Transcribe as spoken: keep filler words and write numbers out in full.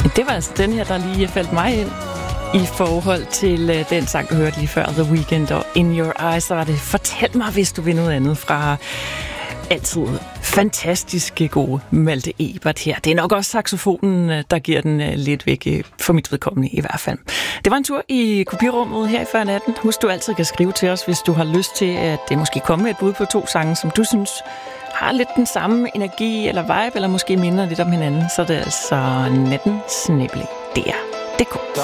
Det var altså den her, der lige faldt mig ind i forhold til uh, den sang, du hørte lige før, The Weeknd og In Your Eyes. Så var det Fortæl mig, hvis du vil noget andet fra altid fantastiske gode Malte Ebert her. Det er nok også saxofonen, der giver den uh, lidt væk, uh, for mit vedkommende i hvert fald. Det var en tur i kopirummet her i før natten. Husk, du altid kan skrive til os, hvis du har lyst til at det måske komme med et bud på to sange, som du synes har lidt den samme energi eller vibe, eller måske minder lidt om hinanden. Så er det altså natten snabel-dr punktum d k.